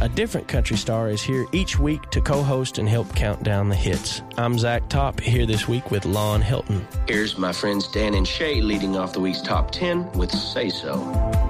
A different country star is here each week to co-host and help count down the hits. I'm Zach Topp, here this week with Lon Helton. Here's my friends Dan and Shay leading off the week's top 10 with Say So.